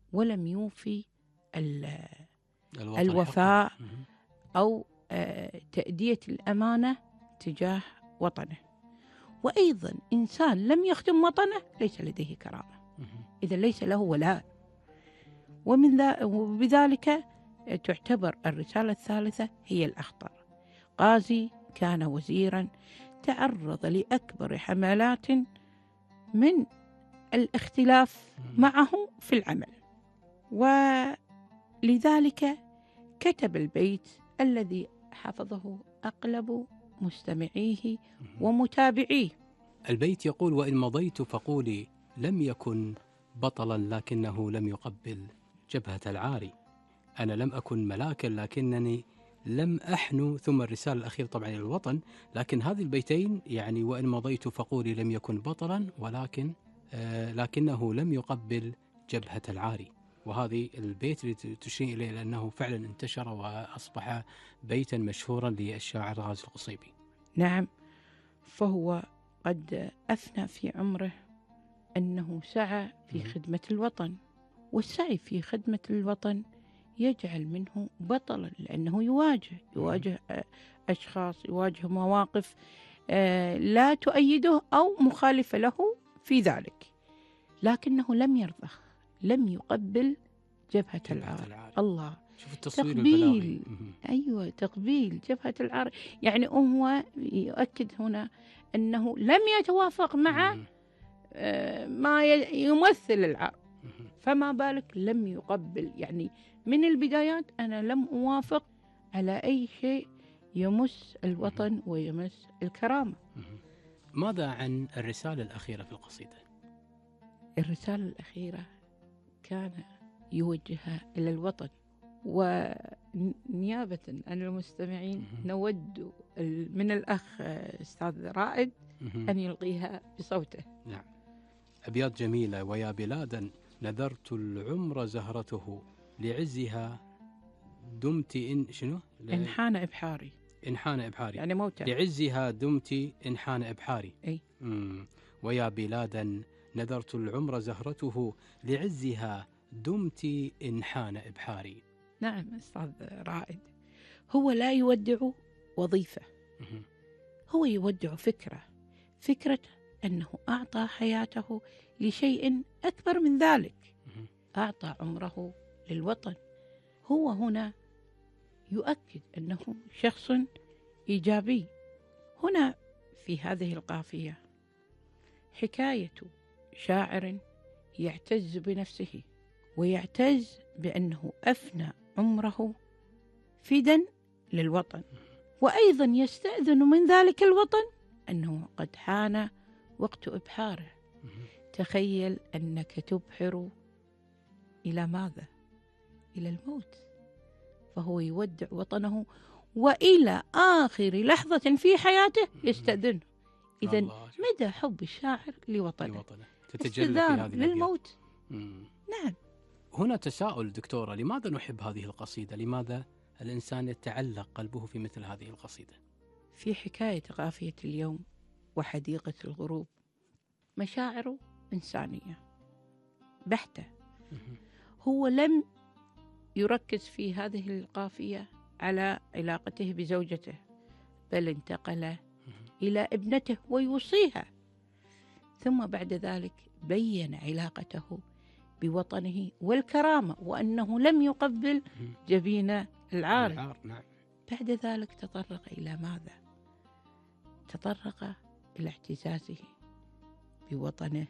ولم يوفي الوفاء أو تأدية الأمانة تجاه وطنه. وأيضا إنسان لم يخدم وطنه ليس لديه كرامة، إذا ليس له ولاء. وبذلك تعتبر الرسالة الثالثة هي الأخطر. غازي كان وزيرا تعرض لأكبر حملات من الاختلاف معه في العمل، ولذلك كتب البيت الذي حفظه أغلب مستمعيه ومتابعيه. البيت يقول: وإن مضيت فقولي لم يكن بطلا لكنه لم يقبل جبهة العاري، أنا لم أكن ملاكا لكنني لم أحنو. ثم الرسالة الأخيرة طبعا إلى الوطن، لكن هذه البيتين يعني وإن مضيت فقولي لم يكن بطلا لكنه لم يقبل جبهة العاري. وهذه البيت اللي تشير إليه لأنه فعلا انتشر وأصبح بيتا مشهورا للشاعر غازي القصيبي. نعم، فهو قد أثنى في عمره أنه سعى في خدمة الوطن، والسعي في خدمة الوطن يجعل منه بطلا، لأنه يواجه أشخاص، يواجه مواقف لا تؤيده أو مخالفة له في ذلك، لكنه لم يرضخ، لم يقبل جبهة العار. الله، شوف التصوير تقبيل. أيوة، تقبيل جبهة العار. يعني هو يؤكد هنا أنه لم يتوافق مع ما يمثل العار، فما بالك لم يقبل. يعني من البدايات أنا لم أوافق على أي شيء يمس الوطن ويمس الكرامة. ماذا عن الرسالة الأخيرة في القصيدة؟ الرسالة الأخيرة كان يوجهها إلى الوطن، ونيابة عن المستمعين نود من الأخ أستاذ رائد أن يلقيها بصوته. نعم. أبيات جميلة: ويا بلادا نذرت العمر زهرته لعزها دمت إنحان إبحاري. يعني موتى. لعزها دمت إنحان إبحاري. أي. ويا بلادا نذرت العمر زهرته لعزها دمت إنحان إبحاري. نعم أستاذ رائد، هو لا يودع وظيفة، هو يودع فكرة أنه أعطى حياته لشيء أكبر من ذلك، أعطى عمره للوطن. هو هنا يؤكد أنه شخص إيجابي. هنا في هذه القافية حكاية شاعر يعتز بنفسه ويعتز بأنه أفنى عمره فدا للوطن، وأيضا يستأذن من ذلك الوطن أنه قد حان وقت إبحاره. تخيل أنك تبحر إلى ماذا؟ إلى الموت. فهو يودع وطنه وإلى آخر لحظة في حياته يستأذنه. إذن مدى حب الشاعر لوطنه تتجلى في هذه للموت. نعم. هنا تساؤل دكتورة: لماذا نحب هذه القصيدة؟ لماذا الإنسان يتعلق قلبه في مثل هذه القصيدة؟ في حكاية قافية اليوم وحديقة الغروب مشاعر إنسانية بحتة. هو لم يركز في هذه القافية على علاقته بزوجته، بل انتقل إلى ابنته ويوصيها، ثم بعد ذلك بين علاقته بوطنه والكرامة، وأنه لم يقبل جبين العار. نعم. بعد ذلك تطرق إلى ماذا؟ تطرق إلى اعتزازه بوطنه،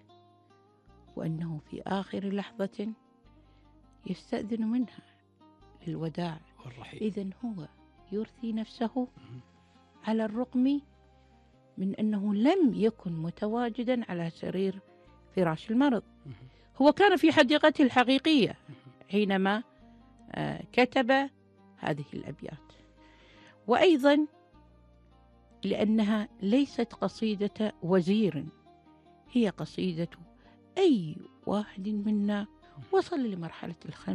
وأنه في آخر لحظة يستأذن منها للوداع والرحيل. إذن هو يرثي نفسه على الرغم من أنه لم يكن متواجدا على سرير فراش المرض. هو كان في حديقته الحقيقية حينما كتب هذه الأبيات. وأيضا لأنها ليست قصيدة وزير، هي قصيدة أي واحد منا وصل لمرحلة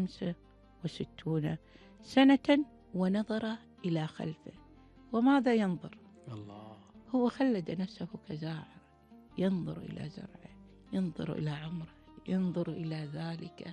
65 سنة ونظر إلى خلفه. وماذا ينظر؟ الله. هو خلد نفسه كزارع ينظر إلى زرعه، ينظر إلى عمره، ينظر إلى ذلك